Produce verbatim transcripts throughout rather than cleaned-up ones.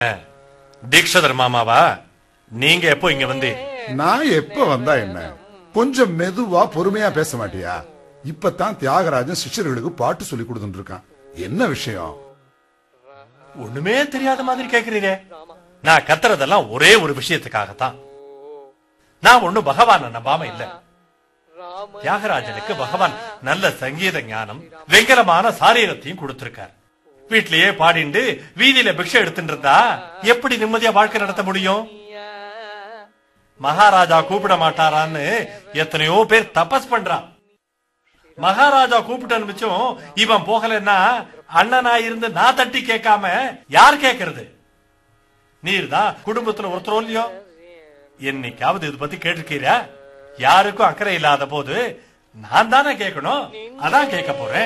தீக்ஷதர் மாமாவா? நீங்க எப்போ இங்க வந்து? நான் எப்ப வந்தா என்ன, கொஞ்சம் மெதுவா பொறுமையா பேச மாட்டியா? இப்பதான் தியாகராஜன் சிஷ்யர்களுக்கு பாட்டு சொல்லி கொடுத்துட்டு இருக்கான். என்ன விஷயம்? ஒண்ணுமே தெரியாத மாதிரி கேக்குறீரே. நான் கத்துறதெல்லாம் ஒரே ஒரு விஷயத்துக்காகத்தான். நான் ஒண்ணு பகவான நம்பாம இல்ல. தியாகராஜனுக்கு பகவான் நல்ல சங்கீத ஞானம், வெங்கலமான சாரீரத்தையும் கொடுத்திருக்கார். வீட்லயே பாடிண்டு வீதியில பிக்ஷை எடுத்துட்டு இருந்தா எப்படி நிம்மதியா வாழ்க்கை நடத்த முடியும்? மகாராஜா கூப்பிட மாட்டாரான்னு எத்தனையோ பேர் தபஸ் பண்றான். மகாராஜா கூப்பிட்டு அனுப்பிச்சும் இவன் போகலன்னா அண்ணனா இருந்து நான் தட்டி கேட்காம யார் கேட்கறது? நீர் தான் குடும்பத்துல ஒருத்தரோ இல்லையோ. என்னைக்காவது இது பத்தி கேட்டிருக்கீரா? யாருக்கும் அக்கறை இல்லாத போது நான் தானே கேட்கணும். அதான் கேட்க போறேன்.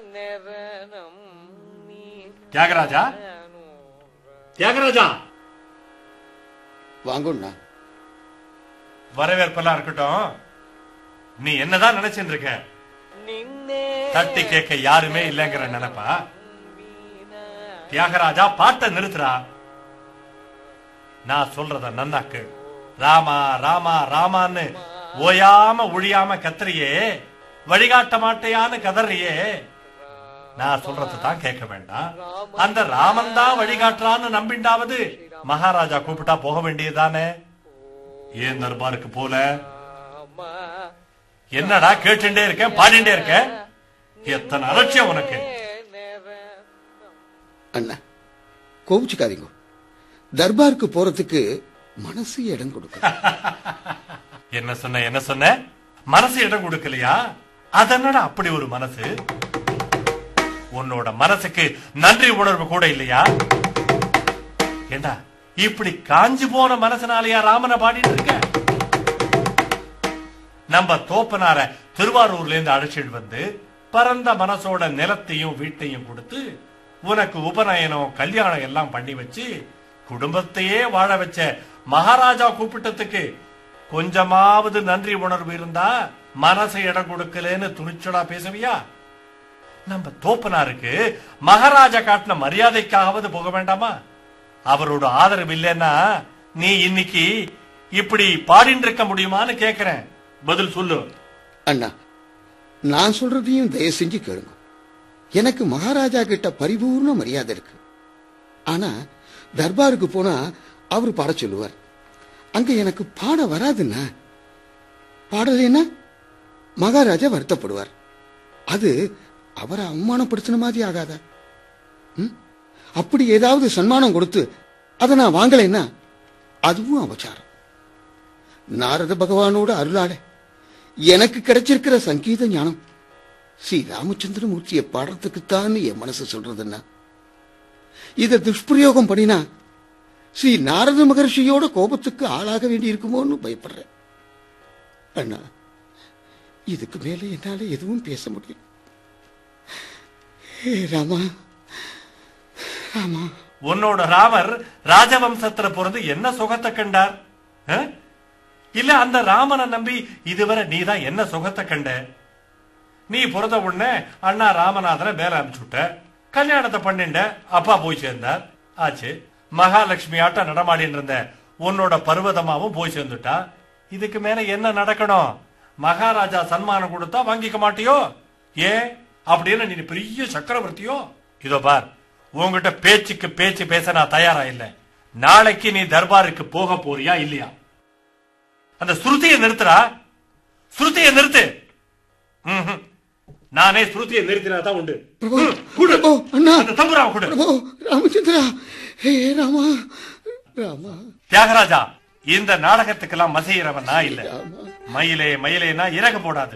தியாகராஜா, தியாகராஜா வாங்கண்ணா. வரவேற்பெல்லாம் இருக்கட்டும். நீ என்னதான் நினைச்சுட்டு இருக்க? தட்டி கேட்க யாருமே இல்லைங்கிற நினைப்பா? தியாகராஜா, பாட்டை நிறுத்துறா. நான் சொல்றத நன்னாக்கு. ராமா ராமா ராமான்னு ஓயாம ஒழியாம கத்திரியே, வழிகாட்ட மாட்டையான்னு கதறியே. நான் சொல்றது தான் கேட்க வேண்டாம். அந்த ராமன் தான் வழிகாட்டுறான்னு நம்பிண்டாவது மகாராஜா கூப்பிட்டா போக வேண்டியதுதானே? ஏன் தர்பாருக்கு போல? என்னடா கேட்டுட்டே இருக்க, பாடிண்டே இருக்க? எத்தனை அலட்சியம் உனக்கு! அண்ணா கோபிச்சுக்காதீங்க. தர்பாருக்கு போறதுக்கு மனசு இடம் கொடுக்க. என்ன சொன்ன என்ன சொன்ன? மனசு இடம் கொடுக்கலையா? அதனடா அப்படி ஒரு மனசு? உன்னோட மனசுக்கு நன்றி உணர்வு கூட இல்லையா? ஏண்டா இப்படி காஞ்சி போன மனசனாலயா ராமனை பாடிட்டு இருக்க? நம்ம தோப்பனார திருவாரூர்ல இருந்து அழைச்சிட்டு வந்து பரந்த மனசோட நிலத்தையும் வீட்டையும் கொடுத்து உனக்கு உபநயனம் கல்யாணம் எல்லாம் பண்ணி வச்சு குடும்பத்தையே வாழ வச்ச மகாராஜா கூப்பிட்டதுக்கு கொஞ்சமாவது நன்றி உணர்வு இருந்தா மனசை இடம் கொடுக்கலன்னு துணிச்சலா பேசுவியா? நம்ம தோப்பனாருக்கு மகாராஜா காட்டின மரியாதைக்காவது போக வேண்டாமா? அவரோட ஆதரவு இல்லைன்னா நீ இன்னைக்கு இப்படி பாடிட்டு இருக்க முடியுமான்னு கேக்குறேன். பதில் சொல்லு. அண்ணா, நான் சொல்றதையும் தயவு செஞ்சு கேளுங்க. எனக்கு மகாராஜா கிட்ட பரிபூர்ண மரியாதை இருக்கு. ஆனா தர்பாருக்கு போனா அவரு பாட சொல்லுவார். அங்க எனக்கு பாட வராதுன்னா, பாடலைன்னா மகாராஜா வருத்தப்படுவார். அது அவரை அவமானப்படுத்தின மாதிரி ஆகாதா? அப்படி ஏதாவது சன்மானம் கொடுத்து அதை நான் வாங்கலைன்னா அதுவும் அபச்சாரம். நாரத பகவானோட அருளால எனக்கு கிடைச்சிருக்கிற சங்கீத ஞானம் ஸ்ரீ ராமச்சந்திரமூர்த்தியை பாடுறதுக்குத்தான் என் மனசு சொல்றதுன்னா, இதை துஷ்பிரயோகம் பண்ணினா ஸ்ரீ நாரத மகர்ஷியோட கோபத்துக்கு ஆளாக வேண்டி இருக்குமோன்னு பயப்படுறேன். அண்ணா, இதுக்கு மேல என்னால எதுவும் பேச முடியும். ராமா ராமா, உன்னோட ராமர் ராஜவம்சத்துல பிறந்து என்ன சுகத்தை கண்டார்? இல்ல அந்த ராமனை நம்பி இதுவரை நீதான் என்ன சுகத்தை கண்ட? நீ பிறந்த உடனே அண்ணா ராமநாதனை மேல அனுப்பிச்சுட்ட, கல்யாணத்தை பண்ணிண்ட, அப்பா போய் சேர்ந்தார், ஆச்சு. மகாலட்சுமி ஆட்ட நடமாடின்னு இருந்த உன்னோட பர்வதமாவும் போய் சேர்ந்துட்டா. இதுக்கு மேல என்ன நடக்கணும்? மகாராஜா சன்மானம் கொடுத்தா வாங்கிக்க மாட்டியோ? ஏன் அப்படின்னு நீ பெரிய சக்கரவர்த்தியோ? இதோ பார், உங்ககிட்ட பேச்சுக்கு பேச்சு பேச நான் தயாரா இல்ல. நாளைக்கு நீ தர்பாருக்கு போக போறியா இல்லையா? அந்த ஸ்ருதியை நிறுத்துறா. ஸ்ருதியை நிறுத்து. நானே ஸ்ருதியை நிறுத்தினாதான் உண்டு. ராமச்சந்திரா, ராமா ராமா. தியாகராஜா, இந்த நாடகத்துக்கெல்லாம் மசையிறவன் நான் இல்ல. மயிலே மயிலேனா இறக போடாது.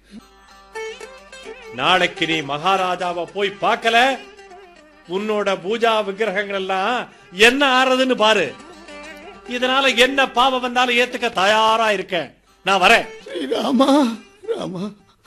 நாளைக்கு நீ மகாராஜாவை போய் பார்க்கல, உன்னோட பூஜா விக்கிரகங்கள் எல்லாம் என்ன ஆறதுன்னு பாரு. இதனால என்ன பாவம் வந்தாலும் ஏத்துக்க தயாரா இருக்கேன். நான் வரேன். ராமா ராமா.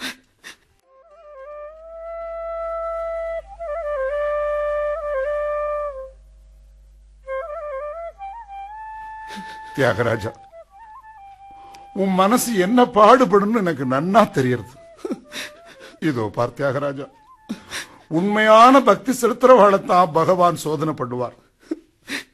தியாகராஜா, உன் மனசு என்ன பாடுபடும் எனக்கு நன்னா தெரியறது. இதோ பார் தியாகராஜா, உண்மையான பக்தி செலுத்துறவாழத்தான் பகவான் சோதனை பண்ணுவார்.